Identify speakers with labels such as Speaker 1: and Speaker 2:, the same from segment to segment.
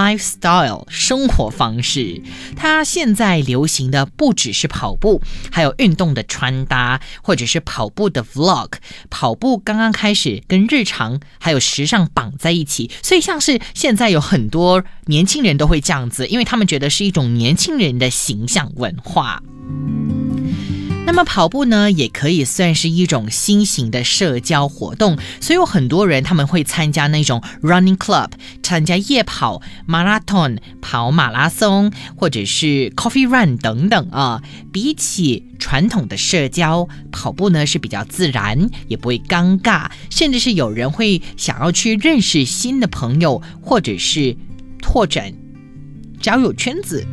Speaker 1: lifestyle 生活方式。它现在流行的不只是跑步，还有运动的穿搭，或者是跑步的 vlog。跑步刚刚开始跟日常还有时尚绑在一起，所以像是现在有很多年轻人都会这样子，因为他们觉得是一种年轻人的形象文化。那么跑步呢，也可以算是一种新型的社交活动，所以有很多人他们会参加那种 running club， 参加夜跑、marathon 跑马拉松，或者是 coffee run 等等啊。比起传统的社交，跑步呢是比较自然，也不会尴尬，甚至是有人会想要去认识新的朋友，或者是拓展交友圈子。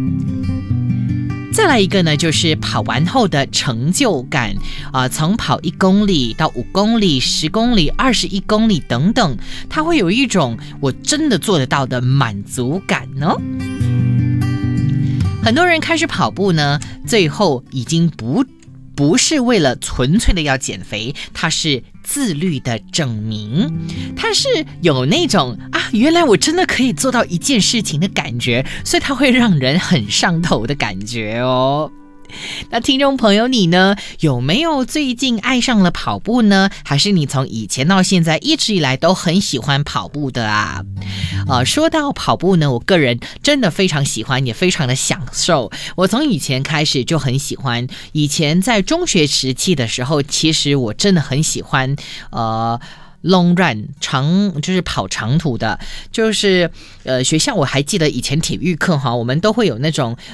Speaker 1: 再来一个呢，就是跑完后的成就感从跑1公里到5公里、10公里、21公里等等，它会有一种我真的做得到的满足感呢。很多人开始跑步呢，最后已经不是为了纯粹的要减肥，它是自律的证明，它是有那种原来我真的可以做到一件事情的感觉，所以它会让人很上头的感觉哦。那听众朋友你呢，有没有最近爱上了跑步呢？还是你从以前到现在一直以来都很喜欢跑步的啊？说到跑步呢，我个人真的非常喜欢，也非常的享受。我从以前开始就很喜欢，以前在中学时期的时候，其实我真的很喜欢long run 就是跑长途的，就是学校我还记得以前体育课我们都会有那种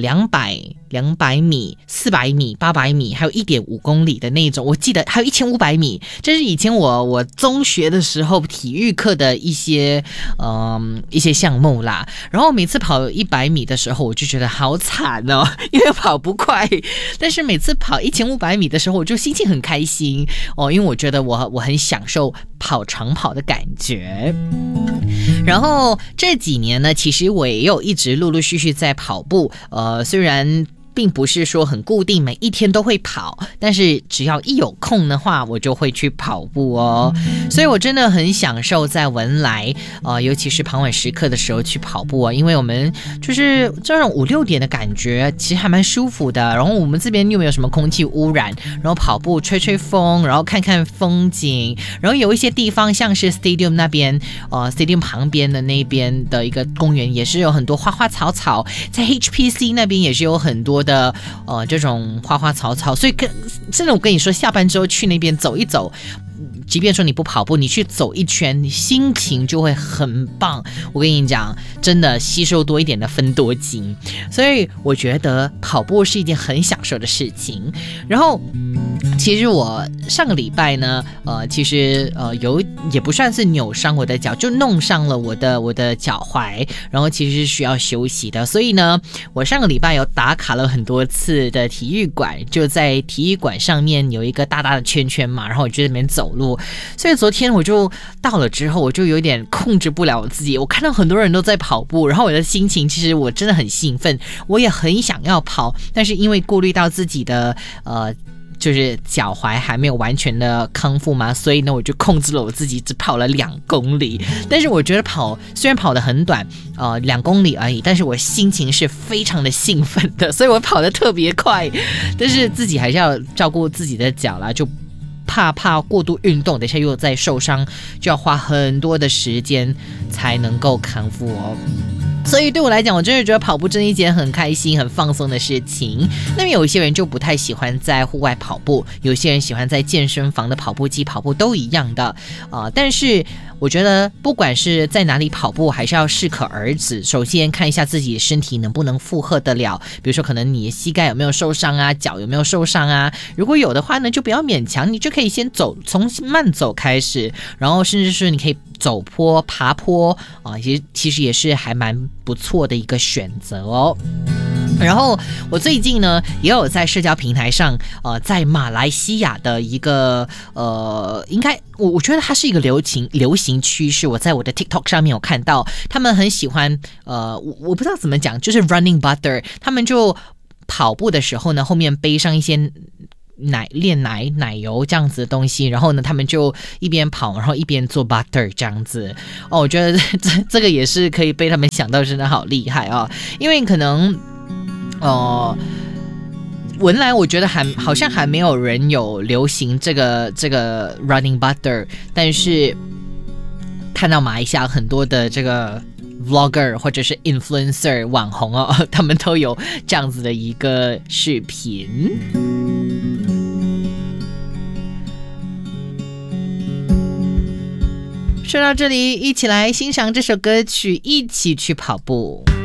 Speaker 1: 200米、400米、800米，还有1.5公里的那种，我记得还有1500米，这是以前我中学的时候体育课的一些项目啦。然后每次跑100米的时候，我就觉得好惨哦，因为跑不快。但是每次跑1500米的时候，我就心情很开心因为我觉得我很享受跑长跑的感觉。然后这几年呢，其实我也有一直陆陆续续在跑步，虽然并不是说很固定每一天都会跑，但是只要一有空的话，我就会去跑步哦。所以我真的很享受在文莱尤其是傍晚时刻的时候去跑步因为我们就是这种5、6点的感觉其实还蛮舒服的，然后我们这边又没有什么空气污染，然后跑步吹吹风，然后看看风景，然后有一些地方像是 Stadium 那边Stadium 旁边的那边的一个公园也是有很多花花草草，在 HPC 那边也是有很多的这种花花草草，所以真的我跟你说，下班之后去那边走一走，即便说你不跑步，你去走一圈，你心情就会很棒。我跟你讲，真的吸收多一点的分多精，所以我觉得跑步是一件很享受的事情。然后其实我上个礼拜呢其实也不算是扭伤我的脚，就弄伤了我的脚踝，然后其实是需要休息的。所以呢，我上个礼拜有打卡了很多次的体育馆，就在体育馆上面有一个大大的圈圈嘛，然后我就在那边走路。所以昨天我就到了之后，我就有点控制不了我自己，我看到很多人都在跑步，然后我的心情其实我真的很兴奋，我也很想要跑，但是因为顾虑到自己的就是脚踝还没有完全的康复嘛，所以呢我就控制了我自己，只跑了2公里。但是我觉得虽然跑得很短2公里而已，但是我心情是非常的兴奋的，所以我跑得特别快。但是自己还是要照顾自己的脚啦，就怕过度运动，等一下又再受伤，就要花很多的时间才能够康复哦。所以对我来讲，我真的觉得跑步真是一件很开心很放松的事情。那么有一些人就不太喜欢在户外跑步，有些人喜欢在健身房的跑步机跑步，都一样的但是我觉得不管是在哪里跑步，还是要适可而止。首先看一下自己的身体能不能负荷得了，比如说可能你的膝盖有没有受伤啊，脚有没有受伤啊，如果有的话呢，就不要勉强，你就可以先从慢走开始，然后甚至是你可以走坡爬坡其实也是还蛮不错的一个选择哦。然后我最近呢也有在社交平台上在马来西亚的一个应该我觉得它是一个流行趋势，我在我的 TikTok 上面有看到他们很喜欢我不知道怎么讲，就是 running butter， 他们就跑步的时候呢后面背上一些炼奶油这样子的东西，然后呢他们就一边跑然后一边做 butter 这样子我觉得这个也是可以被他们想到，真的好厉害因为可能文莱我觉得好像还没有人有流行这个 running butter， 但是看到马来西亚很多的这个 vlogger 或者是 influencer 网红他们都有这样子的一个视频。说到这里，一起来欣赏这首歌曲，一起去跑步。